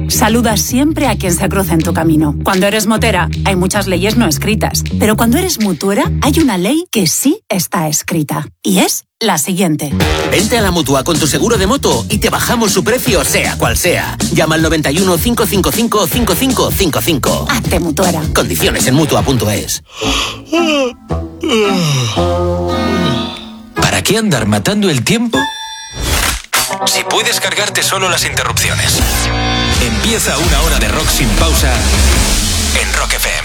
Saluda siempre a quien se cruce en tu camino. Cuando eres motera, hay muchas leyes no escritas. Pero cuando eres mutuera, hay una ley que sí está escrita. Y es la siguiente. Vente a la Mutua con tu seguro de moto y te bajamos su precio, sea cual sea. Llama al 91 555 5555. Hazte mutuera. Condiciones en Mutua.es. ¿Para qué andar matando el tiempo si puedes cargarte solo las interrupciones? Empieza una hora de rock sin pausa en Rock FM.